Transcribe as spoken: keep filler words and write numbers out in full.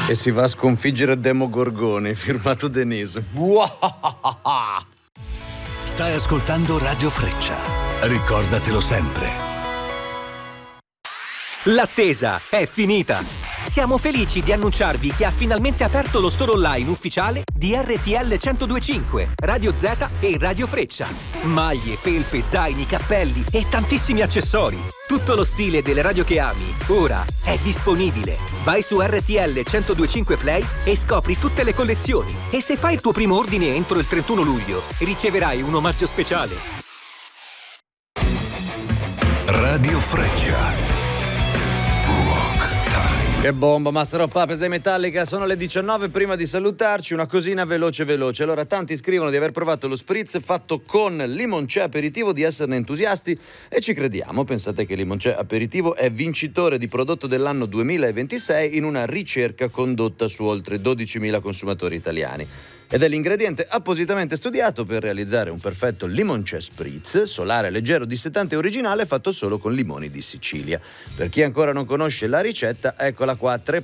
E si va a sconfiggere Demogorgone, firmato Denise. Stai ascoltando Radio Freccia. Ricordatelo sempre. L'attesa è finita. Siamo felici di annunciarvi che ha finalmente aperto lo store online ufficiale di R T L centodue e cinque, Radio Z e Radio Freccia. Maglie, felpe, zaini, cappelli e tantissimi accessori. Tutto lo stile delle radio che ami, ora è disponibile. Vai su R T L centodue e cinque Play e scopri tutte le collezioni. E se fai il tuo primo ordine entro il trentuno luglio, riceverai un omaggio speciale. Radio Freccia. Che bomba, Master of Puppets dei Metallica. Sono le diciannove. Prima di salutarci, una cosina veloce veloce. Allora, tanti scrivono di aver provato lo spritz fatto con limoncello aperitivo, di esserne entusiasti, e ci crediamo. Pensate che limoncello aperitivo è vincitore di prodotto dell'anno duemilaventisei in una ricerca condotta su oltre dodicimila consumatori italiani. Ed è l'ingrediente appositamente studiato per realizzare un perfetto limoncello spritz, solare, leggero, dissetante e originale, fatto solo con limoni di Sicilia. Per chi ancora non conosce la ricetta, eccola qua: tre